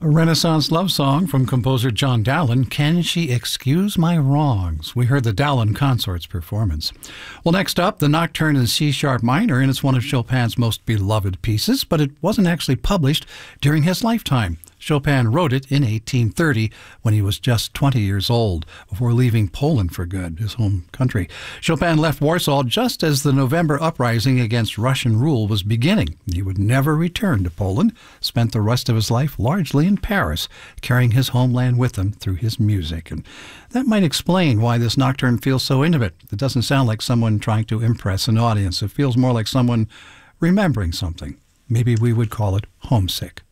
A Renaissance love song from composer John Dowland, Can She Excuse My Wrongs? We heard the Dowland Consort's performance. Well, next up, the Nocturne in C-sharp minor, and it's one of Chopin's most beloved pieces, but it wasn't actually published during his lifetime. Chopin wrote it in 1830 when he was just 20 years old, before leaving Poland for good, his home country. Chopin left Warsaw just as the November uprising against Russian rule was beginning. He would never return to Poland, spent the rest of his life largely in Paris, carrying his homeland with him through his music. And that might explain why this nocturne feels so intimate. It doesn't sound like someone trying to impress an audience. It feels more like someone remembering something. Maybe we would call it homesick.